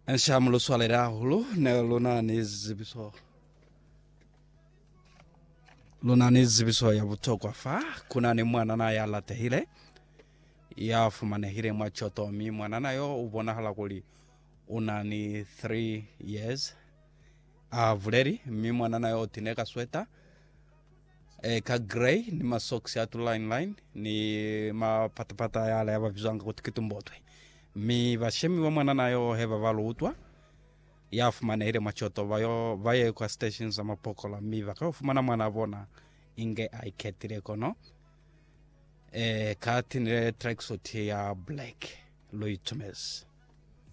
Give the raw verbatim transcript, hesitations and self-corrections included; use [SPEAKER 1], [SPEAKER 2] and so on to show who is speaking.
[SPEAKER 1] Enshamlo swalera hulu ne luna ni zibiso. Luna ni zibiso ya butokwa fa kuna ni mwana na ya late hile ya fumane hile machoto mi mwana na yo ubona hala kuli una ni three years a vuleri mi mwana na yo tineka sweta e ka grey ni ma socks ya tu line line ni ma patapata ya la ya vizanga kutikitumboto mi vashemi wa mwana na yo heva valo utwa ya fumane hile machoto vayo vaye kwa stations za mapokola mi vaka fumana mwana vona inge aiketire kono e katine tracksuit ya black Louis Thomas